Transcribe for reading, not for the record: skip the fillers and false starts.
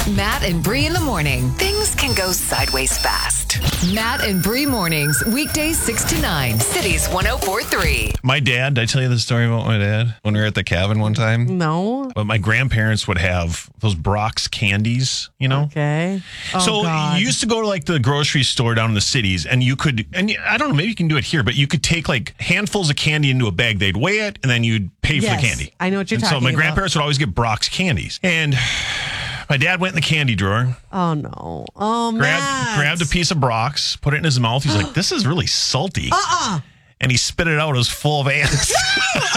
Matt and Bree in the morning. Things can go sideways fast. Matt and Bree mornings, weekdays 6 to 9. Cities 104.3. My dad, did I tell you the story about my dad when we were at the cabin one time? No. But my grandparents would have those Brock's candies, you know? Okay. Oh, So God. you used to go to like the grocery store down in the cities and you could, and I don't know, maybe you can do it here, but you could take like handfuls of candy into a bag. They'd weigh it and then you'd pay for the Yes, candy. I know what you're and talking So my about. grandparents would always get Brock's candies. And my dad went in the candy drawer, Oh, no. Oh, Matt. grabbed a piece of Brock's, put it in his mouth. He's like, this is really salty. And he spit it out. It was full of ants.